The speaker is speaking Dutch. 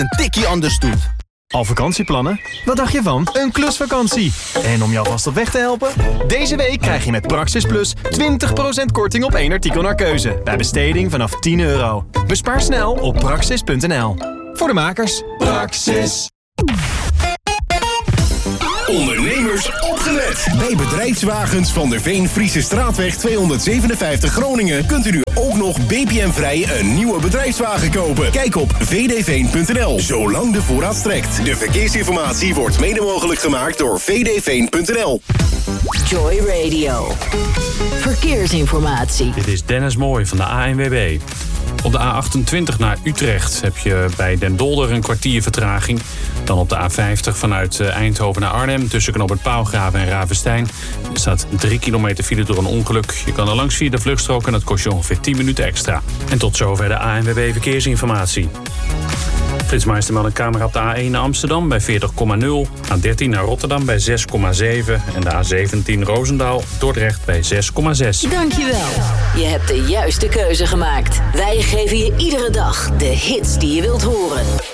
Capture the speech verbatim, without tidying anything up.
een tikkie anders doet. Al vakantieplannen? Wat dacht je van een klusvakantie? En om jou vast op weg te helpen? Deze week krijg je met Praxis Plus twintig procent korting op één artikel naar keuze. Bij besteding vanaf tien euro. Bespaar snel op praxis punt n l. Voor de makers. Praxis. Ondernemers opgelet. Bij Bedrijfswagens van der Veen Friese Straatweg tweehonderdzevenenvijftig Groningen kunt u nu ook nog B P M-vrij een nieuwe bedrijfswagen kopen. Kijk op v d veen punt n l, zolang de voorraad strekt. De verkeersinformatie wordt mede mogelijk gemaakt door v d veen punt n l. Joy Radio. Verkeersinformatie. Dit is Dennis Mooij van de A N W B. Op de A achtentwintig naar Utrecht heb je bij Den Dolder een kwartier vertraging. Dan op de A vijftig vanuit Eindhoven naar Arnhem tussen Knooppunt Pauwgraven en Ravenstein. Er staat drie kilometer file door een ongeluk. Je kan er langs via de vluchtstrook en dat kost je ongeveer tien minuten extra. En tot zover de A N W B Verkeersinformatie. Flitsmeister meldt een camera op de A één naar Amsterdam bij veertig komma nul. A dertien naar Rotterdam bij zes komma zeven. En de A zeventien Roosendaal Dordrecht bij zes komma zes. Dankjewel. Je hebt de juiste keuze gemaakt. Wij geven je iedere dag de hits die je wilt horen.